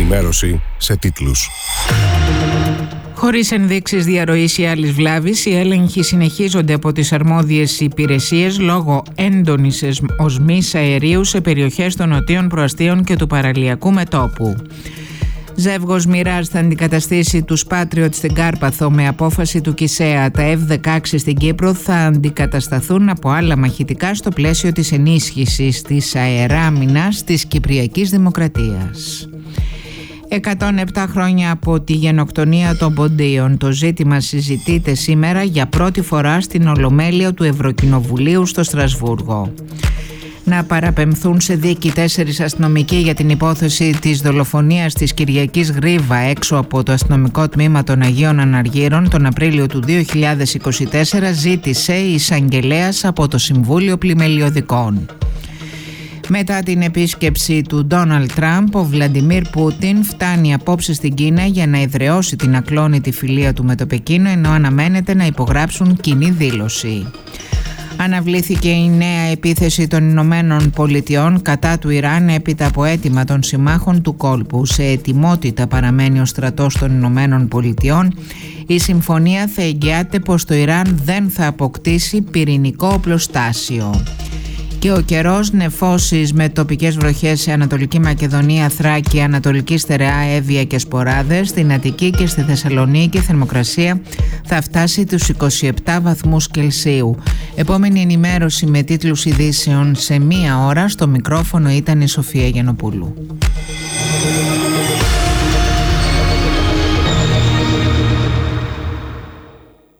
ενημέρωση σε τίτλους. Χωρίς ενδείξεις διαρροής ή άλλης βλάβης, οι έλεγχοι συνεχίζονται από τις αρμόδιες υπηρεσίες λόγω έντονης οσμής αερίου σε περιοχές των νοτίων προαστίων και του παραλιακού μετώπου. Ζεύγος Μοιράζ θα αντικαταστήσει τους Patriot στην Κάρπαθο με απόφαση του ΚΙΣΕΑ. Τα F-16 στην Κύπρο θα αντικατασταθούν από άλλα μαχητικά στο πλαίσιο της ενίσχυσης της αεράμινας της Κυπριακής Δημοκρατίας. 107 χρόνια από τη γενοκτονία των Ποντίων. Το ζήτημα συζητείται σήμερα για πρώτη φορά στην Ολομέλεια του Ευρωκοινοβουλίου στο Στρασβούργο. Να παραπεμφθούν σε δίκη 4 αστυνομικοί για την υπόθεση της δολοφονίας της Κυριακής Γρίβα έξω από το αστυνομικό τμήμα των Αγίων Αναργύρων τον Απρίλιο του 2024, ζήτησε η εισαγγελέας από το Συμβούλιο Πλημελιωδικών. Μετά την επίσκεψη του Ντόναλντ Τραμπ, ο Βλαντιμίρ Πούτιν φτάνει απόψε στην Κίνα για να εδραιώσει την ακλόνητη φιλία του με το Πεκίνο, ενώ αναμένεται να υπογράψουν κοινή δήλωση. Αναβλήθηκε η νέα επίθεση των Ηνωμένων Πολιτειών κατά του Ιράν έπειτα από αίτημα των συμμάχων του κόλπου. Σε ετοιμότητα παραμένει ο στρατός των Ηνωμένων Πολιτειών. Η συμφωνία θα εγγυάται πως το Ιράν δεν θα αποκτήσει πυρηνικό οπλοστάσιο. Και ο καιρός, νεφώσεις με τοπικές βροχές σε Ανατολική Μακεδονία, Θράκη, Ανατολική Στερεά, Εύβοια και Σποράδες. Στην Αττική και στη Θεσσαλονίκη η θερμοκρασία θα φτάσει τους 27 βαθμούς Κελσίου. Επόμενη ενημέρωση με τίτλους ειδήσεων σε 1 ώρα. Στο μικρόφωνο ήταν η Σοφία Γιαννοπούλου.